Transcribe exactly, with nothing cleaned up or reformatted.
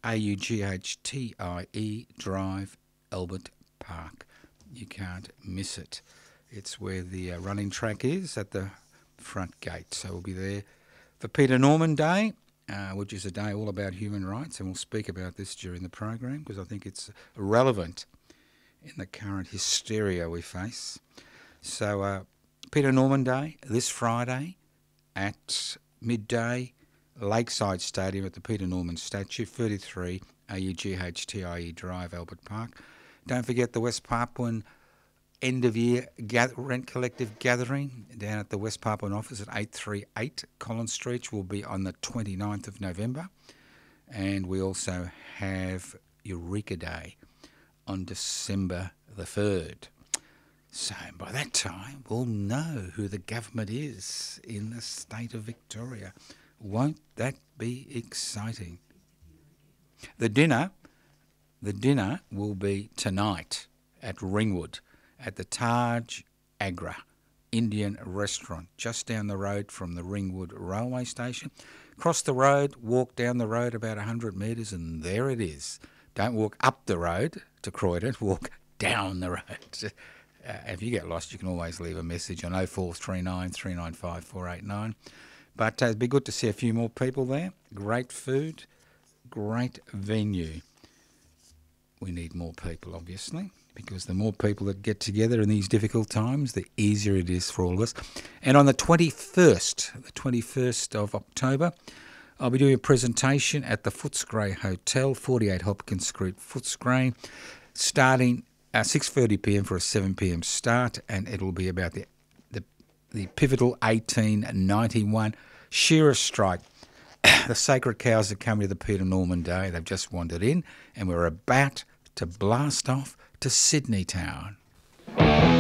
A U G H T I E Drive, Albert Park. You can't miss it. It's where the uh, running track is at the front gate. So we'll be there for Peter Norman Day, uh, which is a day all about human rights, and we'll speak about this during the program because I think it's relevant in the current hysteria we face. So uh, Peter Norman Day this Friday at midday, Lakeside Stadium at the Peter Norman statue, thirty-three A U G H T I E Drive, Albert Park. Don't forget the West Papuan end of year gather, rent collective gathering down at the West Papuan office at eight thirty-eight Collins Street will be on the twenty-ninth of November. And we also have Eureka Day on December the third. So by that time, we'll know who the government is in the state of Victoria. Won't that be exciting? The dinner, the dinner will be tonight at Ringwood at the Taj Agra Indian restaurant, just down the road from the Ringwood railway station. Cross the road, walk down the road about one hundred metres, and there it is. Don't walk up the road to Croydon, walk down the road. Uh, if you get lost, you can always leave a message on oh four three nine, three nine five, four eight nine. But uh, it'd be good to see a few more people there. Great food, great venue. We need more people, obviously, because the more people that get together in these difficult times, the easier it is for all of us. And on the twenty-first, the twenty-first of October, I'll be doing a presentation at the Footscray Hotel, forty-eight Hopkins Street, Footscray, starting at six thirty p m for a seven p m start, and it'll be about the the, the pivotal eighteen ninety-one shearer strike. The sacred cows are coming to the Peter Norman Day. They've just wandered in, and we're about to blast off to Sydney town.